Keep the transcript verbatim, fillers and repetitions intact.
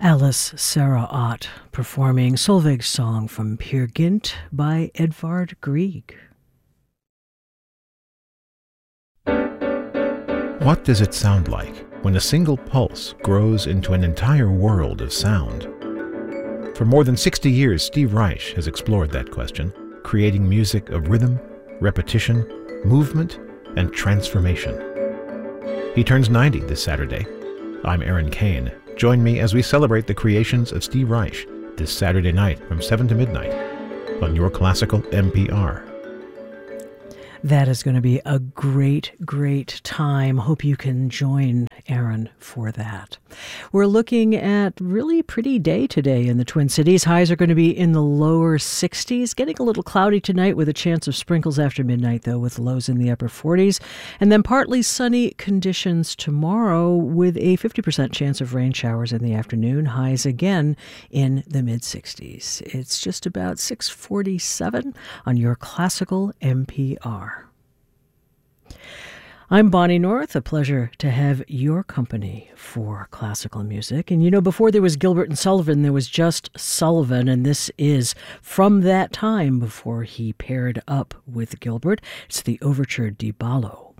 Alice Sarah Ott performing Solveig's song from Peer Gynt by Edvard Grieg. What does it sound like when a single pulse grows into an entire world of sound? For more than sixty years, Steve Reich has explored that question, creating music of rhythm, repetition, movement, and transformation. He turns ninety this Saturday. I'm Aaron Kane. Join me as we celebrate the creations of Steve Reich this Saturday night from seven to midnight on Your Classical N P R. That is going to be a great, great time. Hope you can join Aaron for that. We're looking at really pretty day today in the Twin Cities. Highs are going to be in the lower sixties, getting a little cloudy tonight with a chance of sprinkles after midnight, though, with lows in the upper forties. And then partly sunny conditions tomorrow with a fifty percent chance of rain showers in the afternoon. Highs again in the mid-sixties. It's just about six forty-seven on Your Classical N P R. I'm Bonnie North. A pleasure to have your company for classical music. And you know, before there was Gilbert and Sullivan, there was just Sullivan, and this is from that time before he paired up with Gilbert. It's the Overture di Ballo.